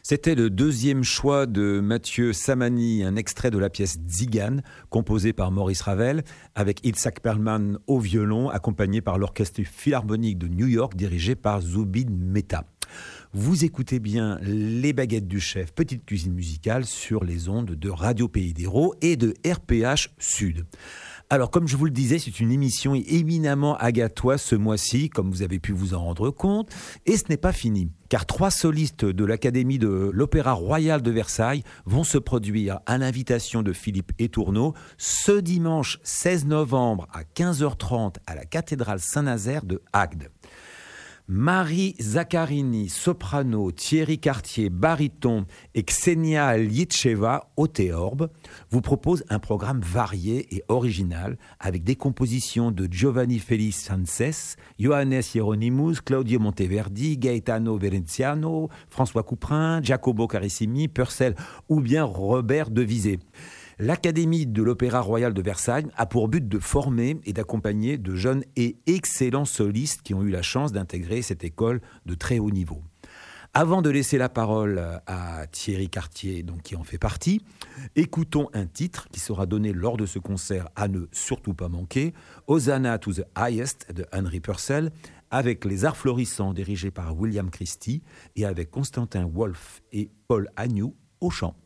C'était le deuxième choix de Mathieu Samani, un extrait de la pièce Tzigan, composée par Maurice Ravel, avec Itzhak Perlman au violon, accompagné par l'Orchestre Philharmonique de New York, dirigé par Zubin Mehta. Vous écoutez bien Les Baguettes du Chef, petite cuisine musicale sur les ondes de Radio Pays d'Hérault et de RPH Sud. Alors, comme je vous le disais, c'est une émission éminemment agatoise ce mois-ci, comme vous avez pu vous en rendre compte. Et ce n'est pas fini, car 3 solistes de l'Académie de l'Opéra Royal de Versailles vont se produire à l'invitation de Philippe Etourneau ce dimanche 16 novembre à 15h30 à la cathédrale Saint-Nazaire de Agde. Marie Zaccarini, soprano, Thierry Cartier, baryton et Ksenia Lietcheva au théorbe, vous proposent un programme varié et original avec des compositions de Giovanni Félix Sancès, Johannes Hieronymus, Claudio Monteverdi, Gaetano Veneziano, François Couperin, Giacomo Carissimi, Purcell ou bien Robert Devisé. L'Académie de l'Opéra Royal de Versailles a pour but de former et d'accompagner de jeunes et excellents solistes qui ont eu la chance d'intégrer cette école de très haut niveau. Avant de laisser la parole à Thierry Cartier, donc, qui en fait partie, écoutons un titre qui sera donné lors de ce concert à ne surtout pas manquer, Hosanna to the Highest de Henry Purcell, avec les Arts Florissants dirigés par William Christie et avec Constantin Wolff et Paul Agnew au chant.